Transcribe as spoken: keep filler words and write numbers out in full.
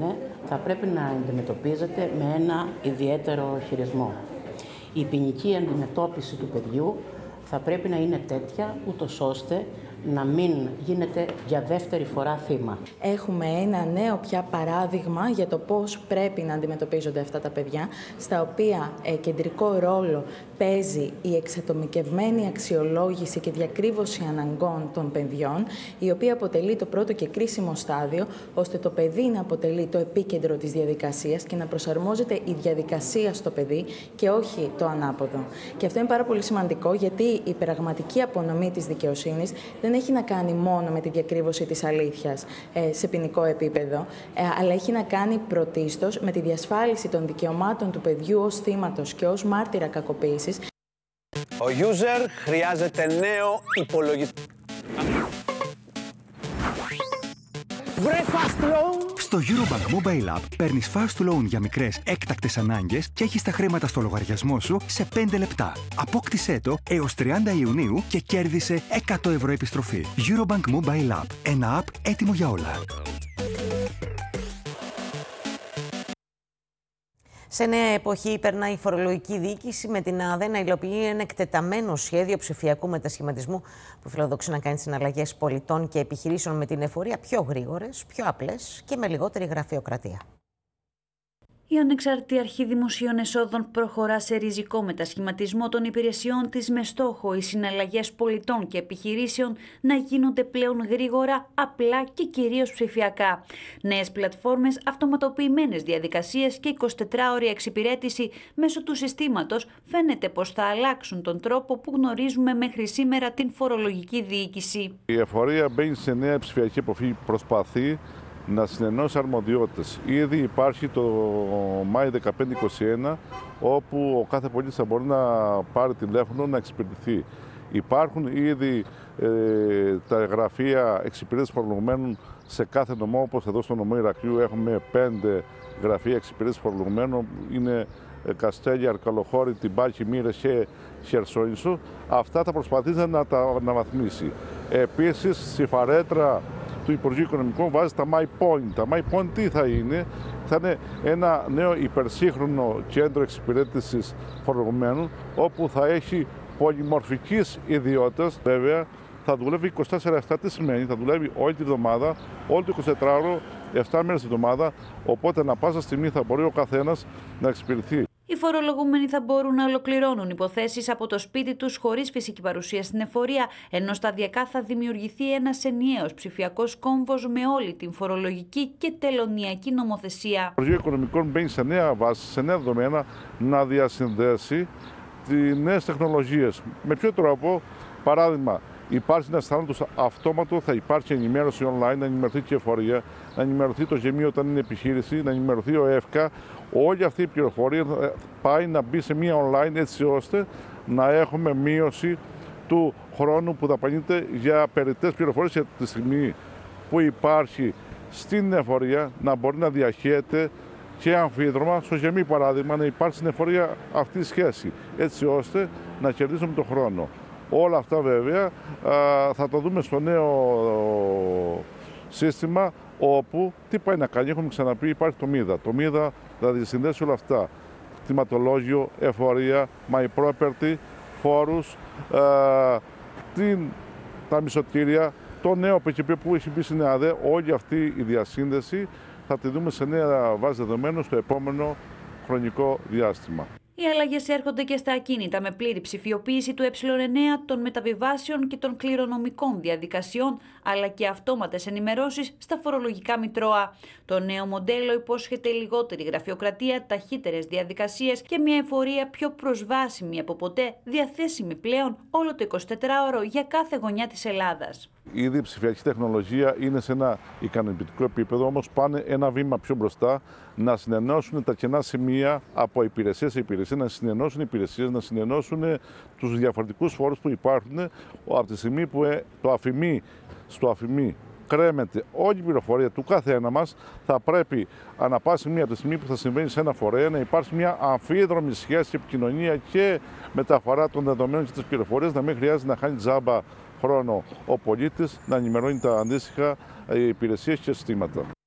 είναι, θα πρέπει να αντιμετωπίζεται με ένα ιδιαίτερο χειρισμό. Η ποινική αντιμετώπιση του παιδιού θα πρέπει να είναι τέτοια, ούτως ώστε να μην γίνεται για δεύτερη φορά θύμα. Έχουμε ένα νέο πια παράδειγμα για το πώς πρέπει να αντιμετωπίζονται αυτά τα παιδιά, στα οποία ε, κεντρικό ρόλο παίζει η εξατομικευμένη αξιολόγηση και διακρύβωση αναγκών των παιδιών, η οποία αποτελεί το πρώτο και κρίσιμο στάδιο, ώστε το παιδί να αποτελεί το επίκεντρο της διαδικασίας και να προσαρμόζεται η διαδικασία στο παιδί και όχι το ανάποδο. Και αυτό είναι πάρα πολύ σημαντικό, γιατί η πραγματική απονομή της δικαιοσύνης δεν έχει να κάνει μόνο με τη διακρύβωση της αλήθειας ε, σε ποινικό επίπεδο, ε, αλλά έχει να κάνει πρωτίστως με τη διασφάλιση των δικαιωμάτων του παιδιού ως θύματος και ως μάρτυρα κακοποίησης. Ο user χρειάζεται νέο υπολογιστή. Βρε fast loan! Στο Eurobank Mobile App παίρνεις fast loan για μικρές έκτακτες ανάγκες και έχεις τα χρήματα στο λογαριασμό σου σε πέντε λεπτά. Απόκτησέ το έως τριάντα Ιουνίου και κέρδισε εκατό ευρώ επιστροφή. Eurobank Mobile App. Ένα app έτοιμο για όλα. Σε νέα εποχή περνάει η φορολογική διοίκηση με την ΑΔΕ να υλοποιεί ένα εκτεταμένο σχέδιο ψηφιακού μετασχηματισμού που φιλοδοξεί να κάνει συναλλαγές πολιτών και επιχειρήσεων με την εφορία πιο γρήγορες, πιο απλές και με λιγότερη γραφειοκρατία. Η Ανεξάρτητη Αρχή Δημοσίων Εσόδων προχωρά σε ριζικό μετασχηματισμό των υπηρεσιών της με στόχο οι συναλλαγές πολιτών και επιχειρήσεων να γίνονται πλέον γρήγορα, απλά και κυρίως ψηφιακά. Νέες πλατφόρμες, αυτοματοποιημένες διαδικασίες και εικοσιτετράωρη εξυπηρέτηση μέσω του συστήματος φαίνεται πως θα αλλάξουν τον τρόπο που γνωρίζουμε μέχρι σήμερα την φορολογική διοίκηση. Η εφορία μπαίνει σε νέα ψηφιακή εποχή, προσπαθεί να συνενώσει αρμοδιότητες. Ήδη υπάρχει το Μάη δεκαπέντε είκοσι ένα, όπου ο κάθε πολίτης θα μπορεί να πάρει τηλέφωνο να εξυπηρετηθεί. Υπάρχουν ήδη ε, τα γραφεία εξυπηρέτησης φορολογουμένων σε κάθε νομό, όπως εδώ στο νομό Ηρακλείου έχουμε πέντε γραφεία εξυπηρέτησης φορολογουμένων. Είναι Καστέλια, Αρκαλοχώρη, Τιμπάκη, Μύρες και Χερσόνησο. Αυτά θα προσπαθήσει να τα αναβαθμίσει. Επίσης, στη φαρέτρα του Υπουργείου Οικονομικών βάζει τα MyPoint. Τα MyPoint τι θα είναι? Θα είναι ένα νέο υπερσύγχρονο κέντρο εξυπηρέτησης φορολογουμένων, όπου θα έχει πολυμορφικής ιδιότητας. Βέβαια, θα δουλεύει είκοσι τέσσερα επτά. Τι σημαίνει? Θα δουλεύει όλη τη βδομάδα, όλο το εικοσιτετράωρο, επτά μέρες τη βδομάδα, οπότε ανά πάσα στιγμή θα μπορεί ο καθένας να εξυπηρετεί. Οι φορολογούμενοι θα μπορούν να ολοκληρώνουν υποθέσεις από το σπίτι τους χωρίς φυσική παρουσία στην εφορία, ενώ σταδιακά θα δημιουργηθεί ένας ενιαίος ψηφιακός κόμβος με όλη την φορολογική και τελωνειακή νομοθεσία. Το Υπουργείο Οικονομικών μπαίνει σε νέα βάση, σε νέα δεδομένα, να διασυνδέσει τις νέες τεχνολογίες. Με ποιο τρόπο? Παράδειγμα, υπάρχει ένα θάνατος αυτόματο, θα υπάρχει ενημέρωση online, να ενημερωθεί και η εφορία, να ενημερωθεί το ΖΕΜΗ όταν είναι επιχείρηση, να ενημερωθεί ο ΕΦΚΑ. Όλη αυτή η πληροφορία πάει να μπει σε μία online, έτσι ώστε να έχουμε μείωση του χρόνου που δαπανείται για περιττές πληροφορίες, για τη στιγμή που υπάρχει στην εφορία να μπορεί να διαχέεται και αμφίδρομα στο ΖΕΜΗ, παράδειγμα, να υπάρχει στην εφορία αυτή η σχέση, έτσι ώστε να κερδίσουμε τον χρόνο. Όλα αυτά βέβαια θα το δούμε στο νέο σύστημα, όπου τι πάει να κάνει? Έχουμε ξαναπεί, υπάρχει το ΜΙΔΑ. Το ΜΙΔΑ θα διασυνδέσει όλα αυτά. Κτηματολόγιο, εφορία, my property, φόρους, την, τα μισοτήρια, το νέο ΠΚΠ που έχει μπει στην ΑΔΕ. Όλη αυτή η διασύνδεση θα τη δούμε σε νέα βάση δεδομένων στο επόμενο χρονικό διάστημα. Οι αλλαγές έρχονται και στα ακίνητα με πλήρη ψηφιοποίηση του ε εννέα, των μεταβιβάσεων και των κληρονομικών διαδικασιών, αλλά και αυτόματες ενημερώσεις στα φορολογικά μητρώα. Το νέο μοντέλο υπόσχεται λιγότερη γραφειοκρατία, ταχύτερες διαδικασίες και μια εφορία πιο προσβάσιμη από ποτέ, διαθέσιμη πλέον όλο το εικοσιτετράωρο για κάθε γωνιά της Ελλάδας. Ήδη η ψηφιακή τεχνολογία είναι σε ένα ικανοποιητικό επίπεδο, όμως πάνε ένα βήμα πιο μπροστά, να συνενώσουν τα κενά σημεία από υπηρεσία σε υπηρεσία, να συνενώσουν υπηρεσίες, να συνενώσουν τους διαφορετικούς φόρους που υπάρχουν, από τη στιγμή που το αφημί, στο αφημί κρέμεται όλη η πληροφορία του καθένα μας, θα πρέπει ανά πάση μία από τη στιγμή που θα συμβαίνει σε ένα φορέα να υπάρξει μια αμφίδρομη σχέση, επικοινωνία και μεταφορά των δεδομένων και της πληροφορίας, να μην χρειάζεται να χάνει τζάμπα χρόνο ο πολίτης, να ενημερώνει τα αντίστοιχα υπηρεσίες και συστήματα.